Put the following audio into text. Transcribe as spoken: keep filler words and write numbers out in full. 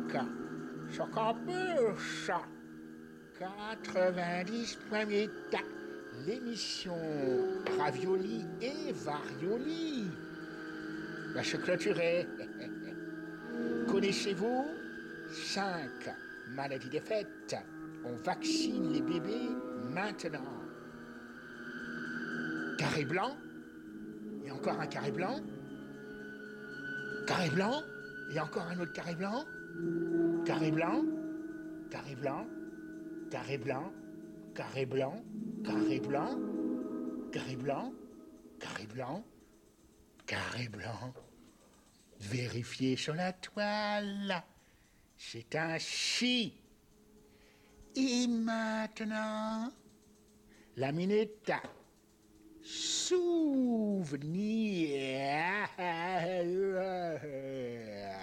Choc en perche. quatre-vingt-dix point huit. L'émission Ravioli et Varioli. Va se clôturer. Connaissez-vous cinq maladies des fêtes? On vaccine les bébés maintenant. Carré blanc. Et encore un carré blanc. Carré blanc. Et encore un autre carré blanc. Carré blanc. Carré blanc. Carré blanc. Carré blanc. Carré blanc. Carré blanc. Carré blanc. Carré blanc. Vérifiez sur la toile. C'est un chi. Et maintenant, la minute souvenir.